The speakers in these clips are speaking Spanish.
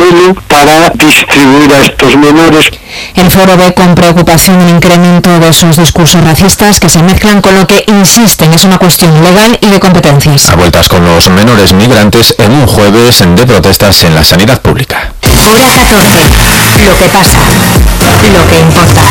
modelo para distribuir a estos menores. El foro ve con preocupación el incremento de esos discursos racistas que se mezclan con lo que insisten es una cuestión legal y de competencias. A vueltas con los menores migrantes en un jueves de protestas en la sanidad pública. Hora 14. Lo que pasa. Lo que importa.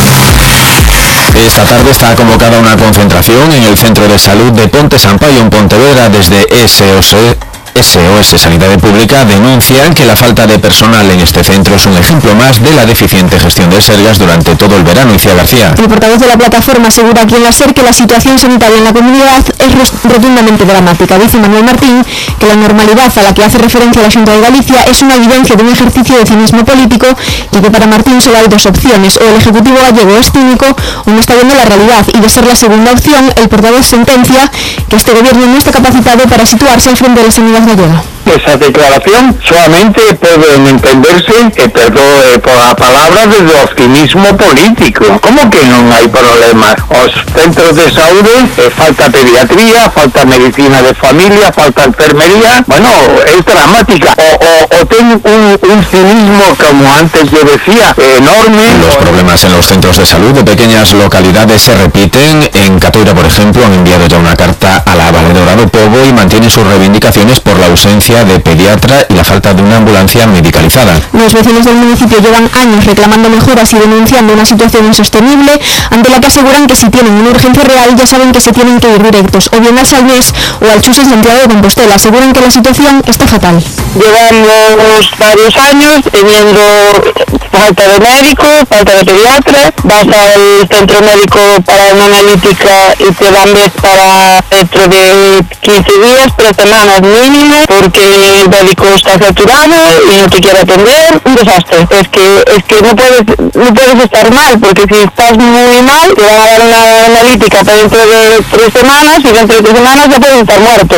Esta tarde está convocada una concentración en el Centro de Salud de Ponte Sampaio en Pontevedra. Desde SOS Sanidad Pública denuncian que la falta de personal en este centro es un ejemplo más de la deficiente gestión de Sergas durante todo el verano. Icía García. El portavoz de la plataforma asegura aquí en la SER que la situación sanitaria en la comunidad es rotundamente dramática. Dice Manuel Martín que la normalidad a la que hace referencia la Xunta de Galicia es una evidencia de un ejercicio de cinismo político y que para Martín solo hay dos opciones: o el Ejecutivo gallego es cínico o no está viendo la realidad, y de ser la segunda opción, el portavoz sentencia que este gobierno no está capacitado para situarse al frente de la sanidad gallega. Esa declaración solamente pueden entenderse, por la palabra desde o cinismo político. ¿Cómo que non hai problemas? Os centros de saúde, falta pediatría, falta medicina de familia, falta enfermería. Bueno, es dramática. O ten un cinismo, como antes yo decía, enorme. Los problemas en los centros de salud de pequeñas localidades se repiten. En Catoira, por ejemplo, han enviado ya una carta a la valedora do Pobo y mantienen sus reivindicaciones por la ausencia de pediatra y la falta de una ambulancia medicalizada. Los vecinos del municipio llevan años reclamando mejoras y denunciando una situación insostenible, ante la que aseguran que si tienen una urgencia real ya saben que se tienen que ir directos, o bien al Salnés o al Chus en Santiago de Compostela. Aseguran que la situación está fatal. Llevamos varios años teniendo falta de médico, falta de pediatra, vas al centro médico para una analítica y te dan vez para dentro de 15 días, 3 semanas mínimo, porque el médico está saturado y no te quiere atender. Un desastre. Es que no puedes estar mal, porque si estás muy mal te van a dar una analítica para dentro de 3 semanas y dentro de 3 semanas ya puedes estar muerto.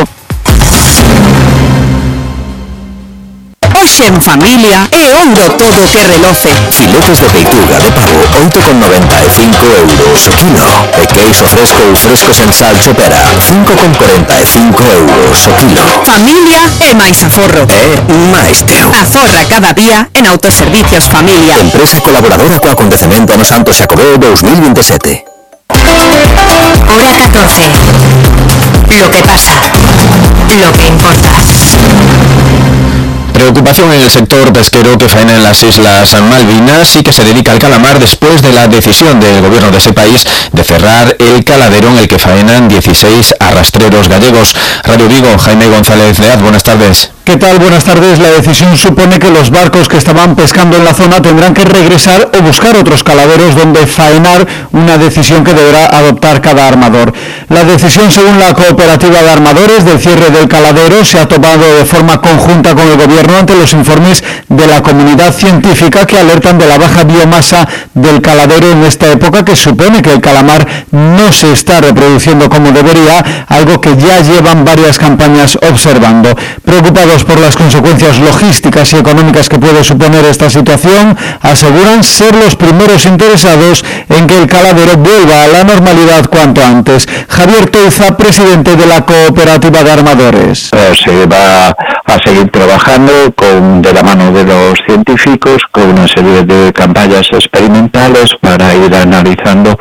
Hoxe en familia é hondo todo que reloce. Filetes de peituga de pavo 8,95 euros o kilo. E queixo fresco ou fresco sen sal chopera 5,45 euros o kilo. Familia é máis aforro. É máis teu. Aforra cada día en Autoservicios Familia. Empresa colaboradora co acontecemento no Santo Xacobeo 2027. Hora 14. Lo que pasa. Lo que importa. Preocupación en el sector pesquero que faena en las Islas Malvinas y que se dedica al calamar después de la decisión del gobierno de ese país de cerrar el caladero en el que faenan 16 arrastreros gallegos. Radio Vigo, Jaime González Leaz, buenas tardes. ¿Qué tal? Buenas tardes. La decisión supone que los barcos que estaban pescando en la zona tendrán que regresar o buscar otros caladeros donde faenar, una decisión que deberá adoptar cada armador. La decisión, según la cooperativa de armadores, del cierre del caladero se ha tomado de forma conjunta con el gobierno ante los informes de la comunidad científica que alertan de la baja biomasa del caladero en esta época, que supone que el calamar no se está reproduciendo como debería, algo que ya llevan varias campañas observando. Preocupados por las consecuencias logísticas y económicas que puede suponer esta situación, aseguran ser los primeros interesados en que el caladero vuelva a la normalidad cuanto antes. Javier Teiza, presidente de la cooperativa de armadores. Se va a seguir trabajando de la mano de los científicos con una serie de campañas experimentales para ir analizando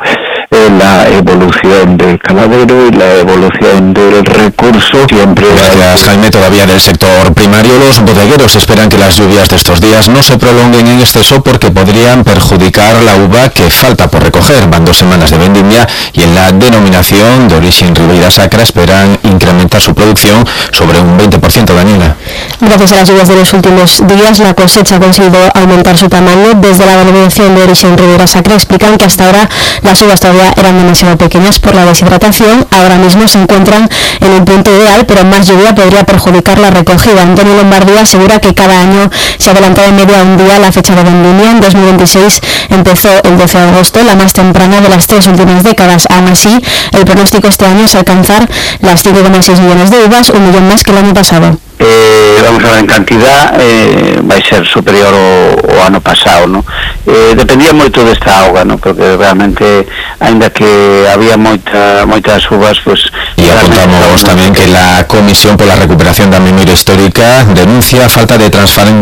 la evolución del caladero y la evolución del recurso. Siempre. Gracias, Jaime. Todavía del sector primario, los bodegueros esperan que las lluvias de estos días no se prolonguen en exceso porque podrían perjudicar la uva que falta por recoger. Van 2 semanas de vendimia y en la denominación de origen Ribeira Sacra esperan incrementar su producción sobre un 20%, Daniela. Gracias a las lluvias de los últimos días, la cosecha ha conseguido aumentar su tamaño. Desde la denominación de origen Ribeira Sacra explican que hasta ahora las uvas todavía eran demasiado pequeñas por la deshidratación. Ahora mismo se encuentran en un punto ideal, pero más lluvia podría perjudicar la recogida. Antonio Lombardía asegura que cada año se adelanta de media un día la fecha de vendimia. En 2026 empezó el 12 de agosto, la más temprana de las 3 últimas décadas. Aún así, el pronóstico este año es alcanzar las 5,6 millones de uvas, 1 millón más que el año pasado. Vamos a ver, en cantidad vai ser superior ao ano pasado, ¿no? Dependía moito desta auga, ¿no? Porque realmente, ainda que había moitas uvas, pues... Y apuntamos también que la Comisión por la Recuperación de la Memoria Histórica denuncia falta de